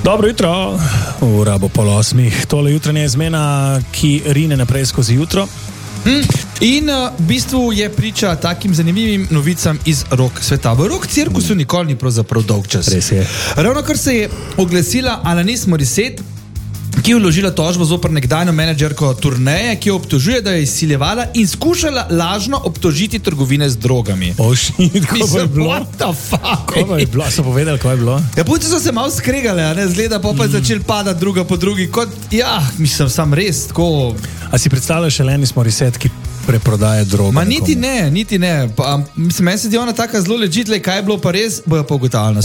Dobro jutro, ura bo 7:30. Tole jutranje izmena, ki rine naprej skozi jutro. In v bistvu je priča takim zanimivim novicam iz rock sveta. V rock cirkusu nikoli ni pravzaprav dolg čas. Res je. Ravno kar se je oglasila Alanis Morissette, ki je vložila tožbo zoper nekdanjo menedžerko turneje, ki jo obtožuje, da je izsiljevala in skušala lažno obtožiti trgovine z drogami. Shit, ko je bilo? What the fuck? Ko je bilo? So povedali, ko je bilo? Ja, punce so se malo skregale, a ne, zgleda, pa je začel padati druga po drugi, kot, ja, mislim, sam res, tako... A si predstavljaš Alanis Morissette, ki preprodaje drogo? Ma niti ne. Pa, mislim, meni se zdi ona taka zelo legit, kaj je bilo pa res, bojo pa ugotavljali.